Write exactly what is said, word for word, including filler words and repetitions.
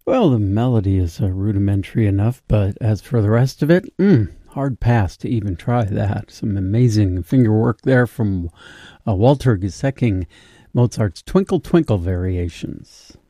Well, the melody is uh, rudimentary enough, but as for the rest of it, mm, hard pass to even try that. Some amazing fingerwork there from uh, Walter Gesecking, Mozart's Twinkle Twinkle Variations.